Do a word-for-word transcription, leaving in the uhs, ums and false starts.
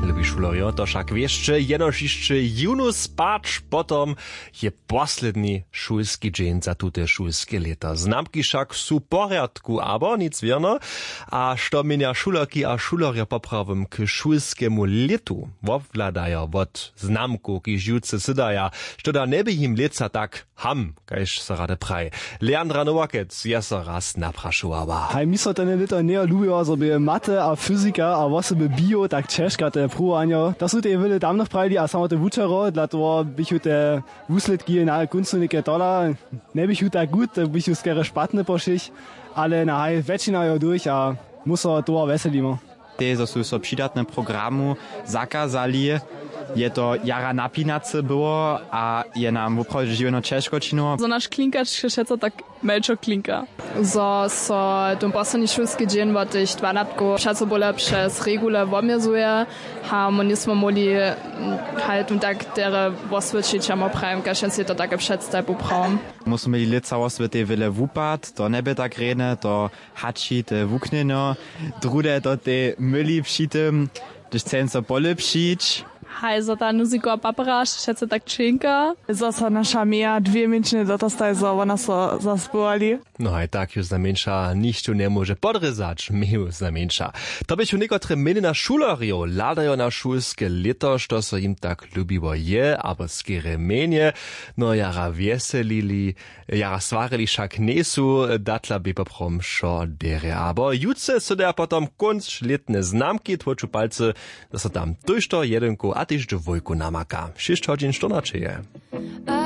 lubi šulorio, to však jeszcze jenož jeszcze junu spać, potom je posledni šulski dzień za tute šulske leto. Znamki však sú porядku, abo nic wierno, a što mienia šulerki a šulerio poprawom k šulskemu letu wobwladajo wot znamku, ki živce sydaja, što da ne bi jim leca tak ham, kajž se rade praj. Leandra Nowakec je se raz naprašovala. Hej, mi so ten leto ne lubijo, so by mate a fyzika a vose by bio, tak češka te pruvanjo. To sú te vele damnych prajdi a samo te vučero, dla toho bych te výsledky na koncu neke tola, ne bych ju tak gut, bych ju skere špatne pošich, ale na hej, väčšina jo durch a muso toho veselimo. Te, zo sú so přidatne programu zakazali, je to jara napinace było, a je nam woprawdzie żywno ciężko čino. Zo nasz klinkač šeca tak melčo klinka. Zo so tom poslední šulski dzień wo tych dvanatku šaco bole przez regule womierzuje, ha my nismo moli halt und tak dere woswitchić amo prajem, kašen si to takie przedstav uprawom. Musimy mieli lica osvete wyle wupat, to nebe tak rene, to hači te wuknino, drude to te myli pšitym, gdyż chcę so bole pšić. Hej, za ta muzika paparaš, šeca tak činka. Zasa naša mija dvije minčne dotastaj, za ona so zaspívali. No aj tak ju znamienša nišću ne može podrezać, mi ju znamienša. To byś u nekotre mene na šulerio ladajo na šulske leto, što so im tak lubivo je, aber skere menje, no jara veselili, jara svarili šak nesu, datla bi poprom šo dere. Aber jutce so der potom konc letne znamki, tvoču palce, da so tam tušto jedenku, a tyž do vojku namaka. Šišť hodin štonače je.